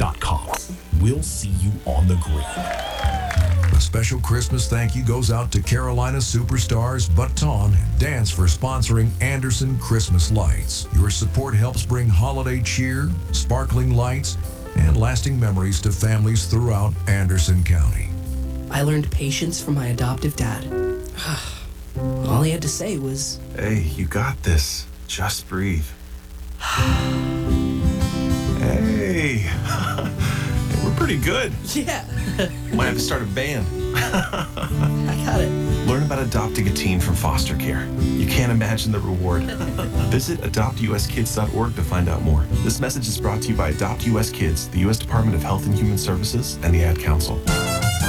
AndrersonCounty.com. We'll see you on the green. A special Christmas thank you goes out to Carolina superstars Baton and Dance for sponsoring Anderson Christmas Lights. Your support helps bring holiday cheer, sparkling lights, and lasting memories to families throughout Anderson County. I learned patience from my adoptive dad. All he had to say was, "Hey, you got this. Just breathe." Hey. We're pretty good. yeah, Might have to start a band. I got it. Learn about adopting a teen from foster care. You can't imagine the reward. Visit adoptuskids.org to find out more. This message is brought to you by Adopt US Kids, the U.S. Department of Health and Human Services, and the Ad Council.